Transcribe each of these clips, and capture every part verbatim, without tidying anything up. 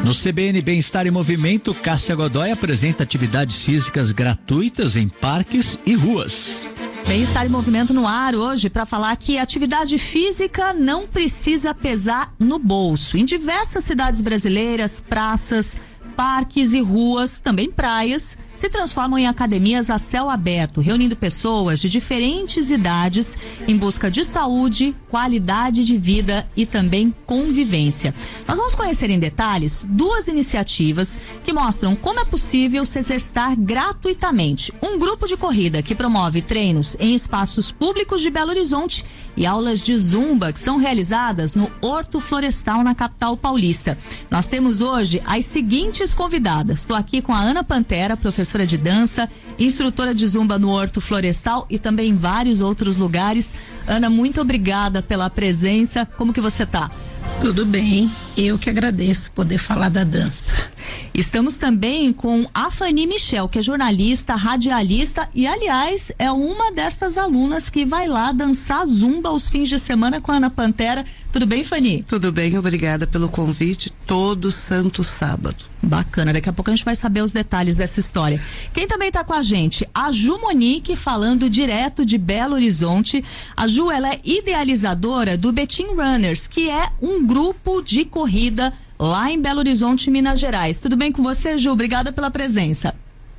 No C B N Bem-Estar em Movimento, Cássia Godoy apresenta atividades físicas gratuitas em parques e ruas. Bem-Estar em Movimento no ar hoje para falar que atividade física não precisa pesar no bolso. Em diversas cidades brasileiras, praças, parques e ruas, também praias, se transformam em academias a céu aberto, reunindo pessoas de diferentes idades em busca de saúde, qualidade de vida e também convivência. Nós vamos conhecer em detalhes duas iniciativas que mostram como é possível se exercitar gratuitamente. Um grupo de corrida que promove treinos em espaços públicos de Belo Horizonte e aulas de zumba que são realizadas no Horto Florestal, na capital paulista. Nós temos hoje as seguintes convidadas. Estou aqui com a Ana Pantera, professora de dança, instrutora de zumba no Horto Florestal e também em vários outros lugares. Ana, muito obrigada pela presença. Como que você tá? Tudo bem, eu que agradeço poder falar da dança. Estamos também com a Fanny Michel, que é jornalista, radialista e, aliás, é uma destas alunas que vai lá dançar zumba aos fins de semana com a Ana Pantera. Tudo bem, Fanny? Tudo bem, obrigada pelo convite. Todo santo sábado. Bacana, daqui a pouco a gente vai saber os detalhes dessa história. Quem também está com a gente? A Ju Monique, falando direto de Belo Horizonte. A Ju, ela é idealizadora do Betim Runners, que é um grupo de corrida lá em Belo Horizonte, Minas Gerais. Tudo bem com você, Ju? Obrigada pela presença.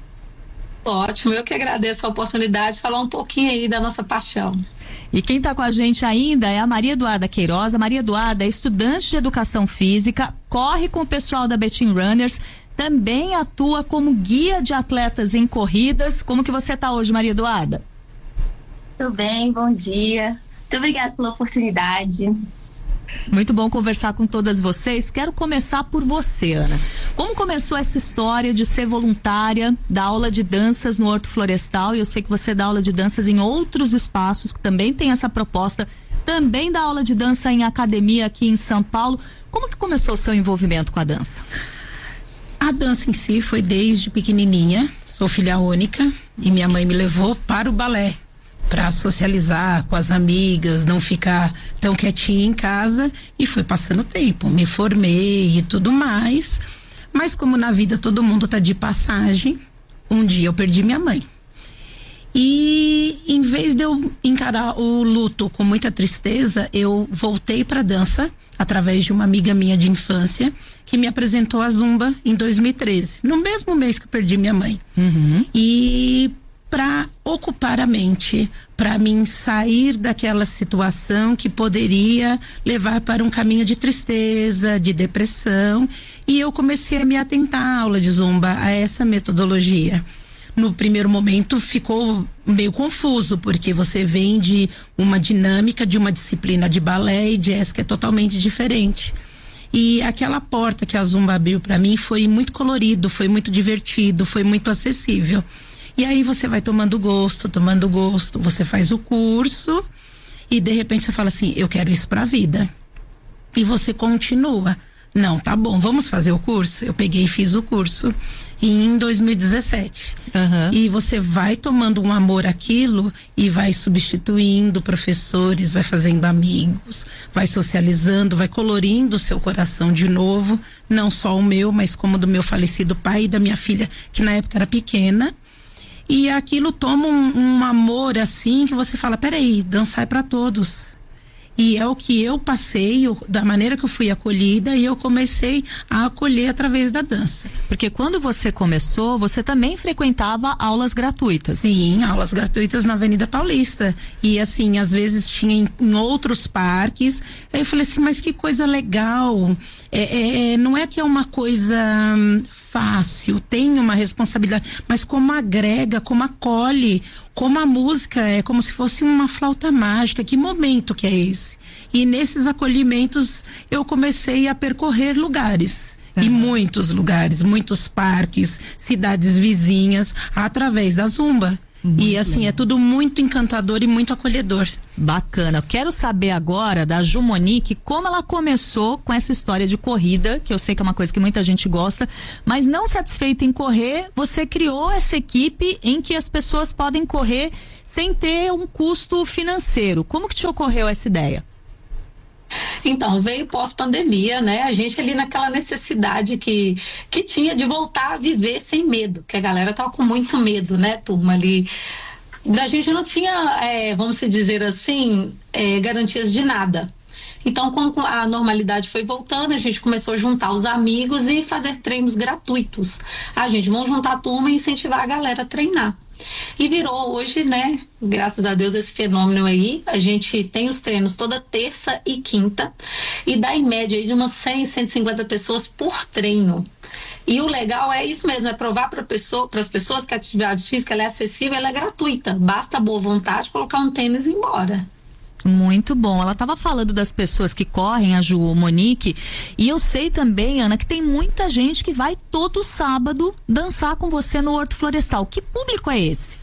Ótimo, eu que agradeço a oportunidade de falar um pouquinho aí da nossa paixão. E quem está com a gente ainda é a Maria Eduarda Queiroz. A Maria Eduarda é estudante de educação física, corre com o pessoal da Betim Runners, também atua como guia de atletas em corridas. Como que você está hoje, Maria Eduarda? Tudo bem, bom dia. Muito obrigada pela oportunidade. Muito bom conversar com todas vocês. Quero começar por você, Ana. Como começou essa história de ser voluntária da aula de danças no Horto Florestal? E eu sei que você dá aula de danças em outros espaços que também tem essa proposta. Também dá aula de dança em academia aqui em São Paulo. Como que começou o seu envolvimento com a dança? A dança em si foi desde pequenininha. Sou filha única e minha mãe me levou para o balé, para socializar com as amigas, não ficar tão quietinha em casa, e foi passando tempo, me formei e tudo mais, mas como na vida todo mundo tá de passagem, um dia eu perdi minha mãe, e em vez de eu encarar o luto com muita tristeza, eu voltei para dança através de uma amiga minha de infância que me apresentou a zumba em dois mil e treze, no mesmo mês que eu perdi minha mãe. Uhum. E para ocupar a mente, para mim sair daquela situação que poderia levar para um caminho de tristeza, de depressão, e eu comecei a me atentar à aula de zumba, a essa metodologia. No primeiro momento ficou meio confuso, porque você vem de uma dinâmica de uma disciplina de balé e jazz que é totalmente diferente. E aquela porta que a zumba abriu para mim foi muito colorido, foi muito divertido, foi muito acessível. E aí você vai tomando gosto, tomando gosto, você faz o curso e de repente você fala assim, eu quero isso pra vida. E você continua. Não, tá bom, vamos fazer o curso? Eu peguei e fiz o curso em dois mil e dezessete. Uhum. E você vai tomando um amor àquilo e vai substituindo professores, vai fazendo amigos, vai socializando, vai colorindo o seu coração de novo, não só o meu, mas como do meu falecido pai e da minha filha, que na época era pequena. E aquilo toma um, um amor assim que você fala, peraí, dançar é pra todos. E é o que eu passei, eu, da maneira que eu fui acolhida, e eu comecei a acolher através da dança. Porque quando você começou, você também frequentava aulas gratuitas. Sim, aulas gratuitas na Avenida Paulista. E assim, às vezes tinha em, em outros parques. Aí eu falei assim, mas que coisa legal. É, é, não é que é uma coisa hum, fácil, tem uma responsabilidade, mas como agrega, como acolhe, como a música é como se fosse uma flauta mágica. Que momento que é esse? E nesses acolhimentos eu comecei a percorrer lugares. Uhum. E muitos lugares, muitos parques, cidades vizinhas, através da zumba. Muito e assim, legal. É tudo muito encantador e muito acolhedor. Bacana. Quero saber agora da Ju Monique como ela começou com essa história de corrida, que eu sei que é uma coisa que muita gente gosta, mas não satisfeita em correr, você criou essa equipe em que as pessoas podem correr sem ter um custo financeiro. Como que te ocorreu essa ideia? Então, veio pós-pandemia, né? A gente ali naquela necessidade que, que tinha de voltar a viver sem medo, que a galera tava com muito medo, né, turma, ali. A gente não tinha, é, vamos dizer assim, é, garantias de nada. Então, quando a normalidade foi voltando, a gente começou a juntar os amigos e fazer treinos gratuitos. A gente, vamos juntar a turma e incentivar a galera a treinar. E virou hoje, né, graças a Deus, esse fenômeno aí. A gente tem os treinos toda terça e quinta e dá em média aí de umas cem, cento e cinquenta pessoas por treino. E o legal é isso mesmo, é provar para pessoa, as pessoas que a atividade física ela é acessível, ela é gratuita. Basta boa vontade, colocar um tênis e ir embora. Muito bom. Ela estava falando das pessoas que correm, a Ju, Monique, e eu sei também, Ana, que tem muita gente que vai todo sábado dançar com você no Horto Florestal. Que público é esse?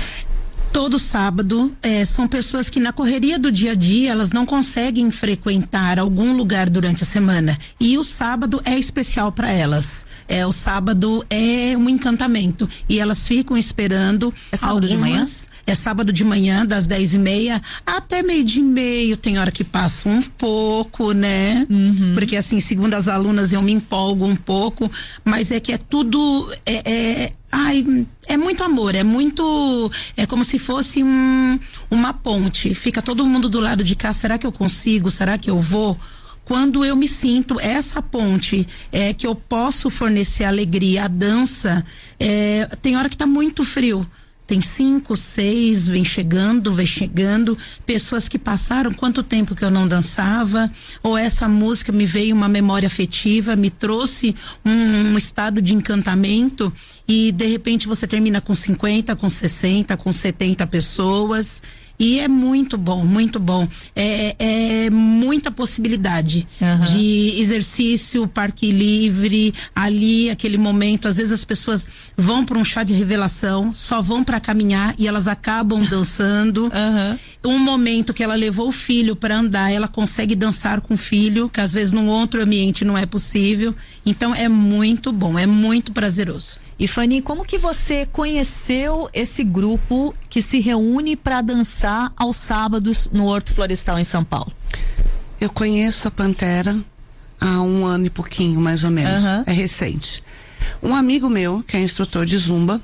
Todo sábado, é, são pessoas que na correria do dia a dia elas não conseguem frequentar algum lugar durante a semana, e o sábado é especial para elas. É, o sábado é um encantamento e elas ficam esperando. É sábado algumas, de manhã? É sábado de manhã, das dez e meia até meio de meio. Tem hora que passa um pouco, né? Uhum. Porque assim, segundo as alunas, eu me empolgo um pouco, mas é que é tudo. É, é, ai, é muito amor, é muito. É como se fosse um, uma ponte. Fica todo mundo do lado de cá. Será que eu consigo? Será que eu vou? Quando eu me sinto essa ponte, é que eu posso fornecer alegria, a dança, é, tem hora que tá muito frio. Tem cinco, seis, vem chegando, vem chegando, pessoas que passaram quanto tempo que eu não dançava, ou essa música me veio uma memória afetiva, me trouxe um, um estado de encantamento, e de repente você termina com cinquenta, com sessenta, com setenta pessoas. E é muito bom, muito bom. É, é muita possibilidade uhum. de exercício, parque livre, ali, aquele momento. Às vezes as pessoas vão para um chá de revelação, só vão para caminhar e elas acabam dançando. Uhum. Um momento que ela levou o filho para andar, ela consegue dançar com o filho, que às vezes num outro ambiente não é possível. Então é muito bom, é muito prazeroso. E Fanny, como que você conheceu esse grupo que se reúne para dançar aos sábados no Horto Florestal em São Paulo? Eu conheço a Pantera há um ano e pouquinho, mais ou menos. Uhum. É recente. Um amigo meu, que é instrutor de zumba,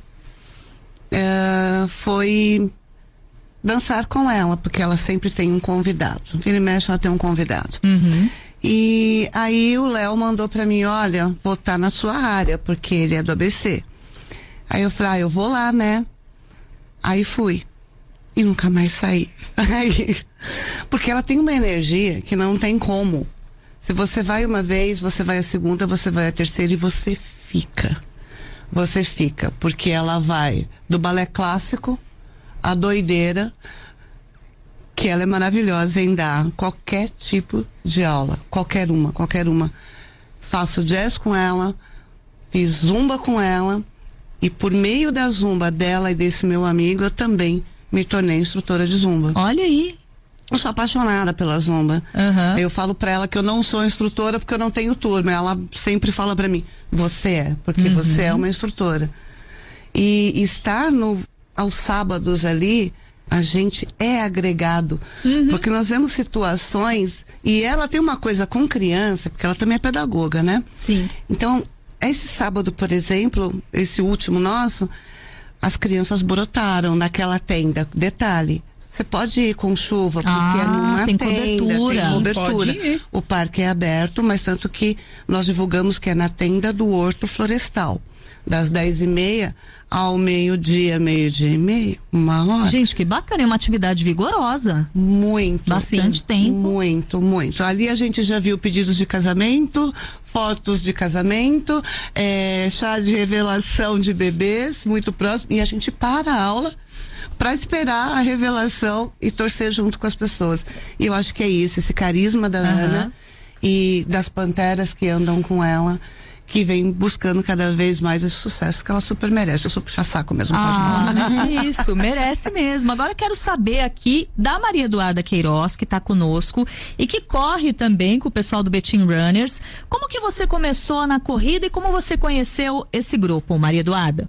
é, foi dançar com ela, porque ela sempre tem um convidado. Vira e mexe, ela tem um convidado. Uhum. E aí o Léo mandou pra mim, olha, vou estar na sua área, porque ele é do A B C. Aí eu falei, ah, eu vou lá, né? Aí fui. E nunca mais saí. Aí, porque ela tem uma energia que não tem como. Se você vai uma vez, você vai a segunda, você vai a terceira e você fica. Você fica, porque ela vai do balé clássico à doideira, que ela é maravilhosa em dar qualquer tipo de aula, qualquer uma, qualquer uma. Faço jazz com ela, fiz zumba com ela, e por meio da zumba dela e desse meu amigo, eu também me tornei instrutora de zumba. Olha aí. Eu sou apaixonada pela zumba. Uhum. Eu falo pra ela que eu não sou instrutora porque eu não tenho turma. Ela sempre fala pra mim, você é, porque uhum. você é uma instrutora. E estar no, aos sábados ali, a gente é agregado, uhum. porque nós vemos situações, e ela tem uma coisa com criança, porque ela também é pedagoga, né? Sim. Então, esse sábado, por exemplo, esse último nosso, as crianças brotaram naquela tenda. Detalhe, você pode ir com chuva, porque ah, é numa tem tenda, cobertura. tem cobertura. Pode ir. O parque é aberto, mas tanto que nós divulgamos que é na tenda do Horto Florestal, das dez e meia ao meio-dia, meio-dia e meio, uma hora. Gente, que bacana, é uma atividade vigorosa. Muito. Bastante tempo. Muito, muito. Ali a gente já viu pedidos de casamento, fotos de casamento, é, chá de revelação de bebês, muito próximo, e a gente para a aula para esperar a revelação e torcer junto com as pessoas. E eu acho que é isso, esse carisma da uhum. Ana e das panteras que andam com ela, que vem buscando cada vez mais esse sucesso que ela super merece. Eu sou puxa-saco mesmo, ah, pode falar. Isso, merece mesmo. Agora eu quero saber aqui da Maria Eduarda Queiroz, que está conosco e que corre também com o pessoal do Betim Runners. Como que você começou na corrida e como você conheceu esse grupo, Maria Eduarda?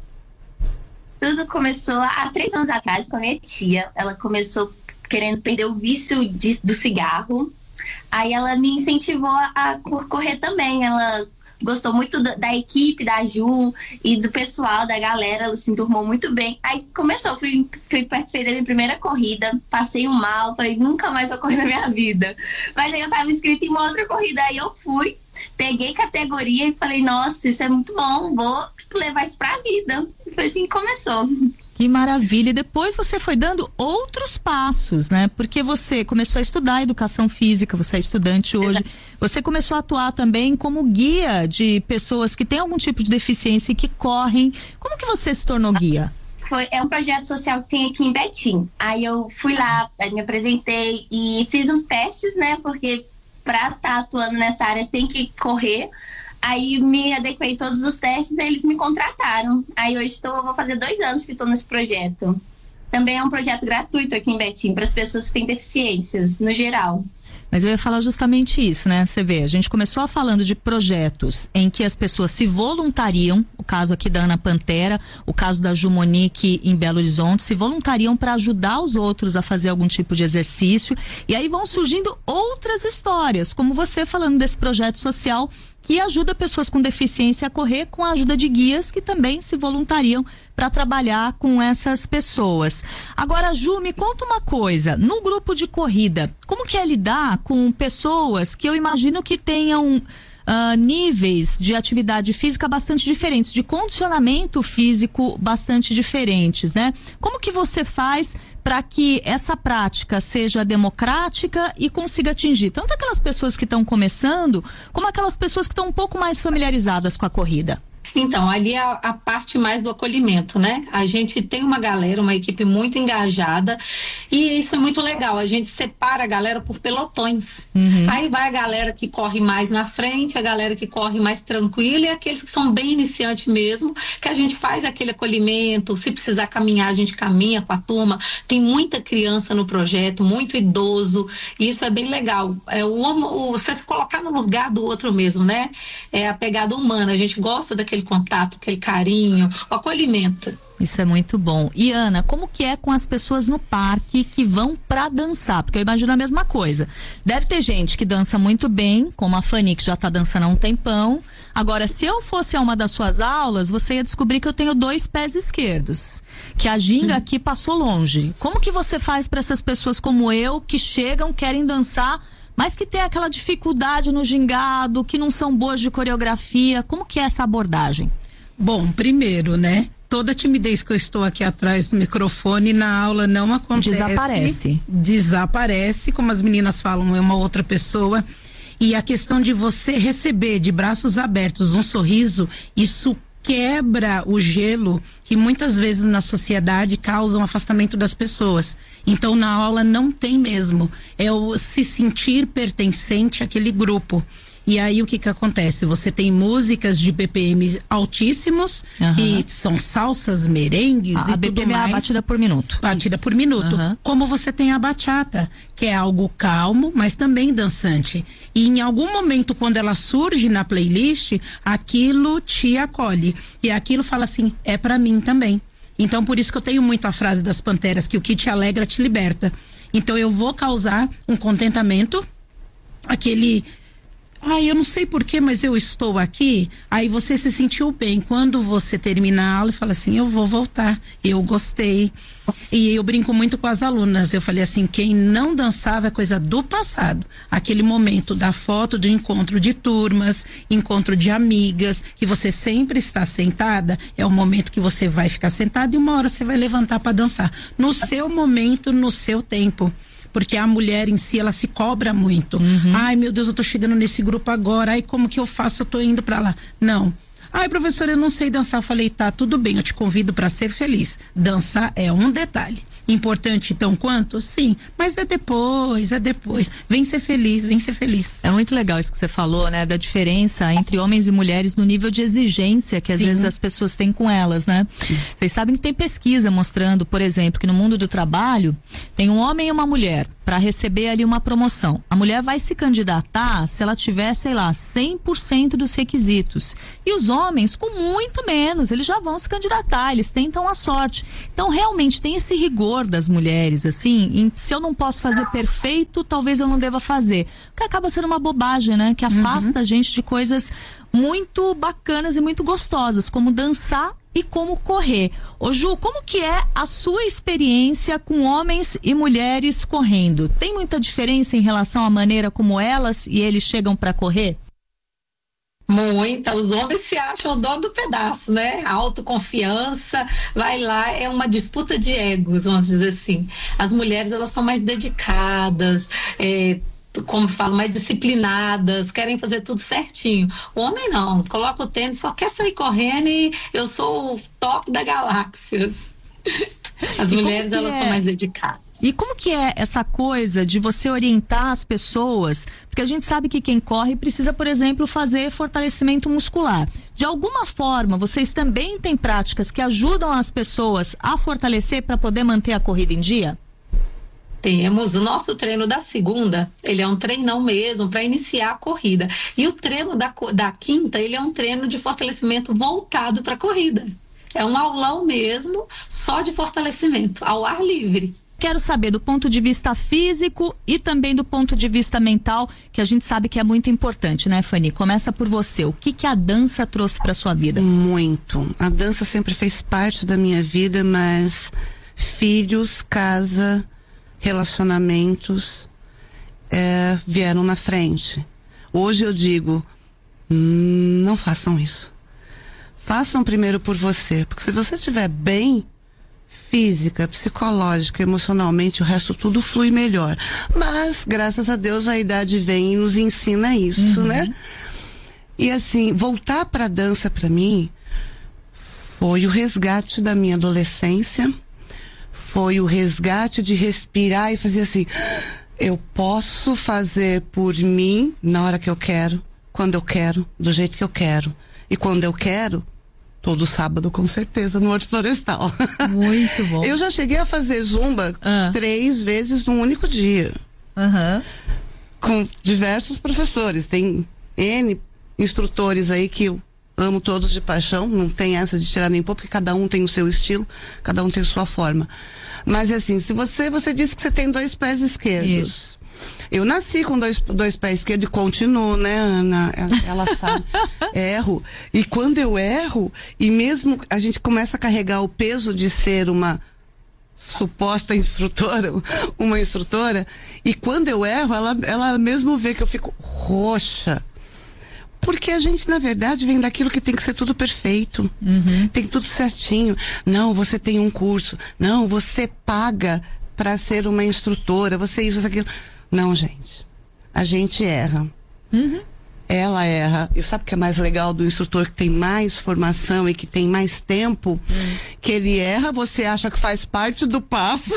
Tudo começou há três anos atrás com a minha tia. Ela começou querendo perder o vício de, do cigarro. Aí ela me incentivou a correr também. Ela gostou muito da, da equipe, da Ju e do pessoal, da galera, ela se enturmou muito bem. Aí começou, fui, fui participei da minha primeira corrida, passei um mal, falei, nunca mais vou correr na minha vida. Mas aí eu tava inscrita em uma outra corrida, aí eu fui, peguei categoria e falei, nossa, isso é muito bom, vou levar isso pra vida. E foi assim que começou. Que maravilha. E depois você foi dando outros passos, né? Porque você começou a estudar educação física, você é estudante hoje. Você começou a atuar também como guia de pessoas que têm algum tipo de deficiência e que correm. Como que você se tornou guia? Foi, é um projeto social que tem aqui em Betim. Aí eu fui lá, me apresentei e fiz uns testes, né? Porque para estar tá atuando nessa área tem que correr. Aí me adequei todos os testes e eles me contrataram. Aí hoje estou, vou fazer dois anos que estou nesse projeto. Também é um projeto gratuito aqui em Betim para as pessoas que têm deficiências, no geral. Mas eu ia falar justamente isso, né? Você vê, a gente começou falando de projetos em que as pessoas se voluntariam, o caso aqui da Ana Pantera, o caso da Ju Monique em Belo Horizonte, se voluntariam para ajudar os outros a fazer algum tipo de exercício. E aí vão surgindo outras histórias, como você falando desse projeto social que ajuda pessoas com deficiência a correr com a ajuda de guias que também se voluntariam para trabalhar com essas pessoas. Agora, Ju, me conta uma coisa, no grupo de corrida, como que é lidar com pessoas que eu imagino que tenham Uh, níveis de atividade física bastante diferentes, de condicionamento físico bastante diferentes, né? Como que você faz para que essa prática seja democrática e consiga atingir tanto aquelas pessoas que estão começando, como aquelas pessoas que estão um pouco mais familiarizadas com a corrida? Então, ali é a, a parte mais do acolhimento, né? A gente tem uma galera, uma equipe muito engajada e isso é muito legal. A gente separa a galera por pelotões. Uhum. Aí vai a galera que corre mais na frente, a galera que corre mais tranquila e aqueles que são bem iniciantes mesmo, que a gente faz aquele acolhimento. Se precisar caminhar, a gente caminha com a turma. Tem muita criança no projeto, muito idoso, e isso é bem legal. É o, o, você se colocar no lugar do outro mesmo, né? É a pegada humana. A gente gosta daquele contato, aquele carinho, o acolhimento. Isso é muito bom. E Ana, como que é com as pessoas no parque que vão pra dançar? Porque eu imagino a mesma coisa. Deve ter gente que dança muito bem, como a Fanny, que já tá dançando há um tempão. Agora, se eu fosse a uma das suas aulas, você ia descobrir que eu tenho dois pés esquerdos. Que a ginga aqui passou longe. Como que você faz para essas pessoas como eu, que chegam, querem dançar, mas que tem aquela dificuldade no gingado, que não são boas de coreografia? Como que é essa abordagem? Bom, primeiro, né? Toda a timidez que eu estou aqui atrás do microfone na aula não acontece. Desaparece. Desaparece, como as meninas falam, é uma outra pessoa. E a questão de você receber de braços abertos um sorriso, isso quebra o gelo que muitas vezes na sociedade causa um afastamento das pessoas. Então na aula não tem mesmo, é o se sentir pertencente àquele grupo. E aí o que que acontece? Você tem músicas de B P M altíssimos, uhum. que são salsas, merengues a, e a B P M tudo mais. É a batida por minuto. Batida por minuto. Uhum. Como você tem a bachata, que é algo calmo, mas também dançante. E em algum momento, quando ela surge na playlist, aquilo te acolhe. E aquilo fala assim, é pra mim também. Então, por isso que eu tenho muito a frase das Panteras, que o que te alegra te liberta. Então, eu vou causar um contentamento, aquele... Ai, eu não sei porquê, mas eu estou aqui. Aí você se sentiu bem. Quando você termina a aula e fala assim, eu vou voltar, eu gostei. E eu brinco muito com as alunas. Eu falei assim, quem não dançava é coisa do passado. Aquele momento da foto do encontro de turmas, encontro de amigas, que você sempre está sentada, é o momento que você vai ficar sentada e uma hora você vai levantar para dançar. No seu momento, no seu tempo. Porque a mulher em si, ela se cobra muito. Uhum. Ai, meu Deus, eu tô chegando nesse grupo agora. Ai, como que eu faço? Eu tô indo pra lá. Não. Ai, professora, eu não sei dançar. Eu falei, tá, tudo bem, eu te convido para ser feliz. Dançar é um detalhe. Importante tão quanto? Sim, mas é depois, é depois. Vem ser feliz, vem ser feliz. É muito legal isso que você falou, né? Da diferença entre homens e mulheres no nível de exigência que às Sim. vezes as pessoas têm com elas, né? Sim. Vocês sabem que tem pesquisa mostrando, por exemplo, que no mundo do trabalho tem um homem e uma mulher. para receber ali uma promoção. A mulher vai se candidatar se ela tiver, sei lá, cem por cento dos requisitos. E os homens, com muito menos, eles já vão se candidatar, eles tentam a sorte. Então, realmente, tem esse rigor das mulheres, assim, em, se eu não posso fazer perfeito, talvez eu não deva fazer. O que acaba sendo uma bobagem, né? Que afasta uhum. a gente de coisas muito bacanas e muito gostosas, como dançar e como correr. Ô Ju, como que é a sua experiência com homens e mulheres correndo? Tem muita diferença em relação à maneira como elas e eles chegam para correr? Muita, os homens se acham o dono do pedaço, né? A autoconfiança, vai lá, é uma disputa de egos, vamos dizer assim. As mulheres, elas são mais dedicadas, é, como se fala, mais disciplinadas, querem fazer tudo certinho. O homem não, coloca o tênis, só quer sair correndo e eu sou o top da galáxia. As e mulheres, elas é? são mais dedicadas. E como que é essa coisa de você orientar as pessoas? Porque a gente sabe que quem corre precisa, por exemplo, fazer fortalecimento muscular. De alguma forma, vocês também têm práticas que ajudam as pessoas a fortalecer para poder manter a corrida em dia? Temos o nosso treino da segunda, ele é um treinão mesmo para iniciar a corrida. E o treino da, da quinta, ele é um treino de fortalecimento voltado para a corrida. É um aulão mesmo, só de fortalecimento, ao ar livre. Quero saber do ponto de vista físico e também do ponto de vista mental, que a gente sabe que é muito importante, né, Fanny? Começa por você. O que que a dança trouxe para sua vida? Muito. A dança sempre fez parte da minha vida, mas filhos, casa, relacionamentos é, vieram na frente. Hoje eu digo, hum, não façam isso. Façam primeiro por você, porque se você estiver bem, física, psicológica, emocionalmente, o resto tudo flui melhor. Mas, graças a Deus, a idade vem e nos ensina isso, uhum. né? E assim, voltar para a dança para mim foi o resgate da minha adolescência, foi o resgate de respirar e fazer assim, eu posso fazer por mim na hora que eu quero, quando eu quero, do jeito que eu quero. E quando eu quero, todo sábado, com certeza, no Horto Florestal. Muito bom. Eu já cheguei a fazer zumba ah. três vezes num único dia. Uhum. Com diversos professores. Tem N instrutores aí que eu amo todos de paixão. Não tem essa de tirar nem pôr, porque cada um tem o seu estilo, cada um tem a sua forma. Mas assim, se você, você disse que você tem dois pés esquerdos. Isso. Eu nasci com dois, dois pés esquerdos e continuo, né, Ana? Ela sabe. Erro. E quando eu erro, e mesmo a gente começa a carregar o peso de ser uma suposta instrutora, uma instrutora, e quando eu erro, ela, ela mesmo vê que eu fico roxa. Porque a gente, na verdade, vem daquilo que tem que ser tudo perfeito. Uhum. Tem tudo certinho. Não, você tem um curso. Não, você paga para ser uma instrutora. Você isso, aquilo. Não, gente. A gente erra. Uhum. Ela erra. E sabe o que é mais legal do instrutor que tem mais formação e que tem mais tempo? Uhum. Que ele erra, você acha que faz parte do passo.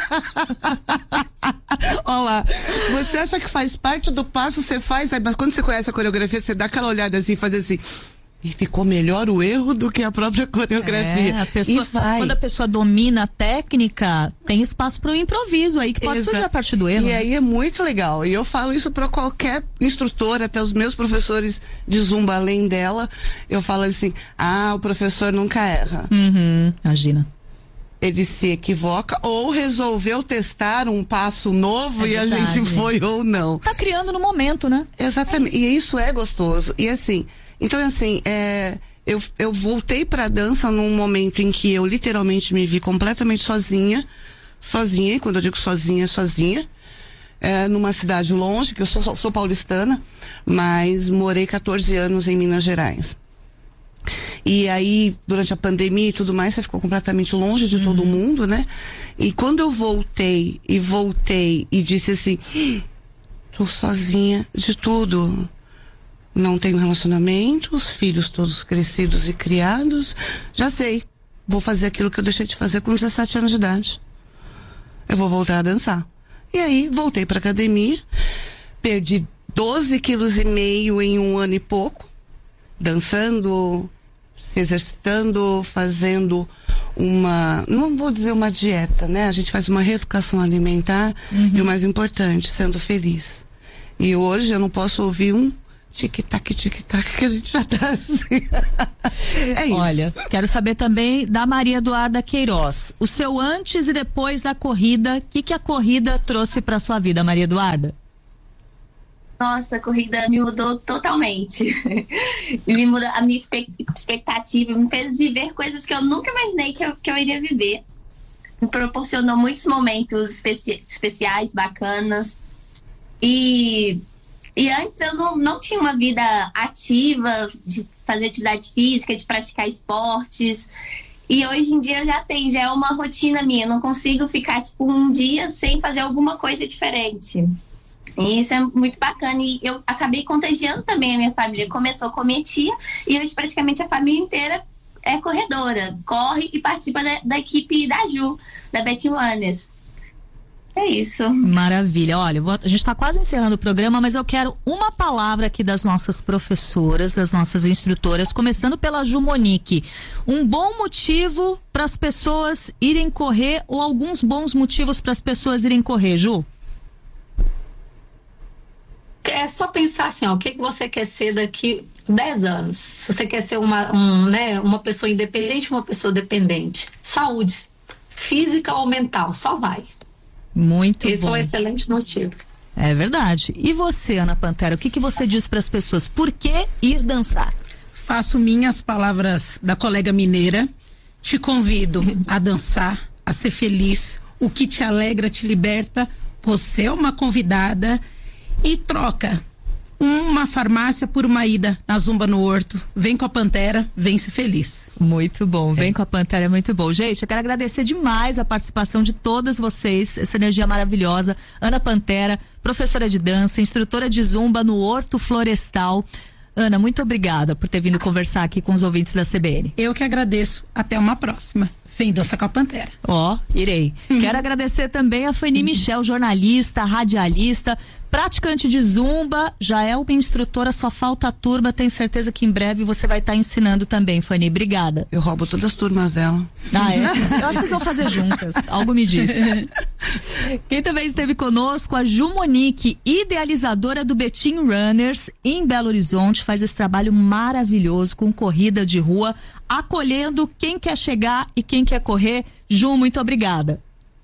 Olha lá. Você acha que faz parte do passo, você faz, aí, mas quando você conhece a coreografia, você dá aquela olhada assim, faz assim. E ficou melhor o erro do que a própria coreografia. É, a pessoa, quando a pessoa domina a técnica, tem espaço para o improviso aí, que pode Exato. surgir a partir do erro. E né? aí é muito legal. E eu falo isso para qualquer instrutor, até os meus professores de zumba, além dela, eu falo assim, ah, o professor nunca erra. Uhum, imagina. Ele se equivoca ou resolveu testar um passo novo é e verdade. a gente foi ou não. Tá criando no momento, né? Exatamente. É e isso é gostoso. E assim, então assim, é, eu, eu voltei pra dança num momento em que eu literalmente me vi completamente sozinha, sozinha, e quando eu digo sozinha, sozinha, é, numa cidade longe, que eu sou, sou paulistana, mas morei quatorze anos em Minas Gerais. E aí, durante a pandemia e tudo mais, você ficou completamente longe de uhum. todo mundo, né? E quando eu voltei, e voltei, e disse assim, tô sozinha de tudo. Não tenho relacionamento, os filhos todos crescidos e criados. Já sei, vou fazer aquilo que eu deixei de fazer com dezessete anos de idade. Eu vou voltar a dançar. E aí, voltei pra academia, perdi doze quilos e meio em um ano e pouco, dançando, se exercitando, fazendo uma, não vou dizer uma dieta, né? A gente faz uma reeducação alimentar uhum. e o mais importante, sendo feliz. E hoje eu não posso ouvir um tic-tac, tic-tac, que a gente já tá assim. É isso. Olha, quero saber também da Maria Eduarda Queiroz. O seu antes e depois da corrida, o que, que a corrida trouxe para sua vida, Maria Eduarda? Nossa, a corrida me mudou totalmente. Me mudou a minha expectativa, me fez viver coisas que eu nunca imaginei que eu, que eu iria viver. Me proporcionou muitos momentos especi especiais, bacanas. E... E antes eu não, não tinha uma vida ativa de fazer atividade física, de praticar esportes. E hoje em dia eu já tenho, já é uma rotina minha. Eu não consigo ficar, tipo, um dia sem fazer alguma coisa diferente. E isso é muito bacana. E eu acabei contagiando também a minha família. Começou com a minha tia e hoje praticamente a família inteira é corredora. Corre e participa da, da equipe da Ju, da Betty Runners. É isso. Maravilha. Olha, vou, a gente está quase encerrando o programa, mas eu quero uma palavra aqui das nossas professoras, das nossas instrutoras, começando pela Ju Monique. Um bom motivo para as pessoas irem correr ou alguns bons motivos para as pessoas irem correr, Ju? É só pensar assim, ó, o que, que você quer ser daqui dez anos? Se você quer ser uma, um, né, uma pessoa independente, uma pessoa dependente. Saúde, física ou mental, só vai. Muito Esse bom. é um excelente motivo. É verdade. E você, Ana Pantera, o que, que você diz para as pessoas? Por que ir dançar? Faço minhas palavras da colega mineira. Te convido a dançar, a ser feliz. O que te alegra, te liberta. Você é uma convidada e troca uma farmácia por uma ida na Zumba no Horto. Vem com a Pantera, vem ser feliz. Muito bom, vem é. com a Pantera, é muito bom. Gente, eu quero agradecer demais a participação de todas vocês, essa energia maravilhosa. Ana Pantera, professora de dança, instrutora de Zumba no Horto Florestal. Ana, muito obrigada por ter vindo conversar aqui com os ouvintes da C B N. Eu que agradeço. Até uma próxima. Vem dançar com a Pantera. Ó, oh, irei. Quero agradecer também a Fanny Michel, jornalista, radialista, praticante de Zumba, já é uma instrutora, só falta a turma, tenho certeza que em breve você vai estar tá ensinando também, Fanny. Obrigada. Eu roubo todas as turmas dela. Ah, é? Eu acho que vocês vão fazer juntas, algo me diz. Quem também esteve conosco, a Ju Monique, idealizadora do Betim Runners em Belo Horizonte, faz esse trabalho maravilhoso com corrida de rua, acolhendo quem quer chegar e quem quer correr. Ju, muito obrigada.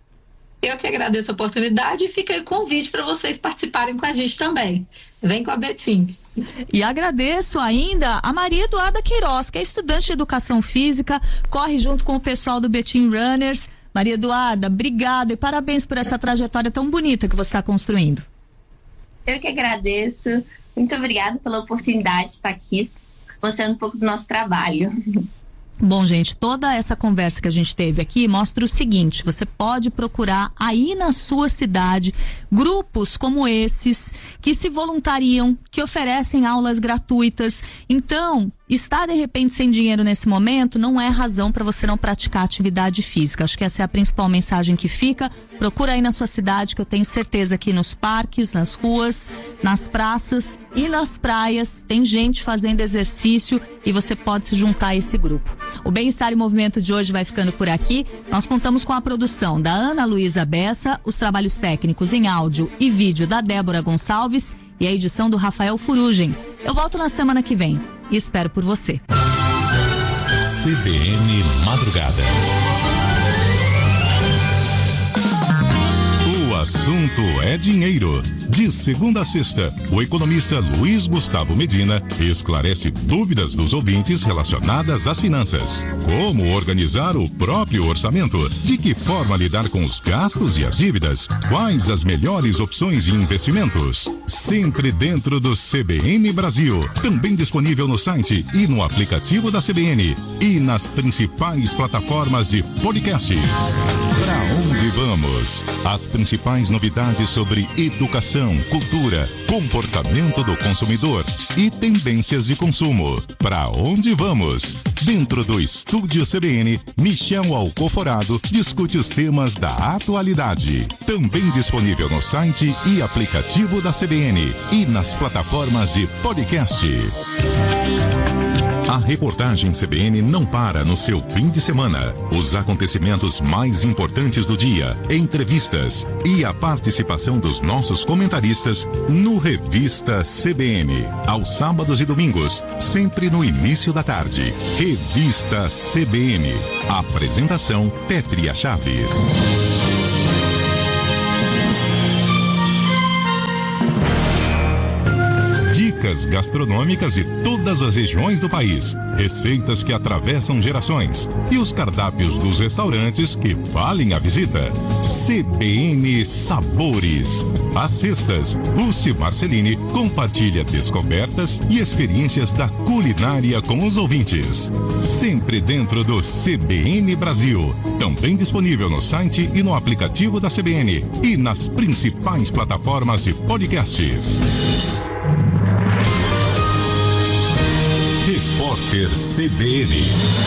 Eu que agradeço a oportunidade e fica aí o convite para vocês participarem com a gente também. Vem com a Betim. E agradeço ainda a Maria Eduarda Queiroz, que é estudante de educação física, corre junto com o pessoal do Betim Runners. Maria Eduarda, obrigada e parabéns por essa trajetória tão bonita que você está construindo. Eu que agradeço. Muito obrigada pela oportunidade de estar aqui, mostrando um pouco do nosso trabalho. Bom, gente, toda essa conversa que a gente teve aqui mostra o seguinte: você pode procurar aí na sua cidade grupos como esses que se voluntariam, que oferecem aulas gratuitas. Então, estar de repente sem dinheiro nesse momento não é razão para você não praticar atividade física. Acho que essa é a principal mensagem que fica. Procura aí na sua cidade, que eu tenho certeza que nos parques, nas ruas, nas praças e nas praias tem gente fazendo exercício e você pode se juntar a esse grupo. O Bem-Estar em Movimento de hoje vai ficando por aqui. Nós contamos com a produção da Ana Luísa Bessa, os trabalhos técnicos em áudio e vídeo da Débora Gonçalves e a edição do Rafael Furugem. Eu volto na semana que vem e espero por você. C B N Madrugada. O assunto é dinheiro. De segunda a sexta, o economista Luiz Gustavo Medina esclarece dúvidas dos ouvintes relacionadas às finanças. Como organizar o próprio orçamento? De que forma lidar com os gastos e as dívidas? Quais as melhores opções de investimentos? Sempre dentro do C B N Brasil. Também disponível no site e no aplicativo da C B N. E nas principais plataformas de podcasts. Para onde vamos? As principais novidades sobre educação, cultura, comportamento do consumidor e tendências de consumo. Para onde vamos? Dentro do Estúdio C B N, Michel Alcoforado discute os temas da atualidade. Também disponível no site e aplicativo da C B N e nas plataformas de podcast. A reportagem C B N não para no seu fim de semana. Os acontecimentos mais importantes do dia, entrevistas e a participação dos nossos comentaristas no Revista C B N. Aos sábados e domingos, sempre no início da tarde. Revista C B N. Apresentação Pétria Chaves. Dicas gastronômicas de todas as regiões do país, receitas que atravessam gerações e os cardápios dos restaurantes que valem a visita. C B N Sabores. Às sextas, Rússi Marcelini compartilha descobertas e experiências da culinária com os ouvintes. Sempre dentro do C B N Brasil. Também disponível no site e no aplicativo da C B N e nas principais plataformas de podcasts. Repórter C B N.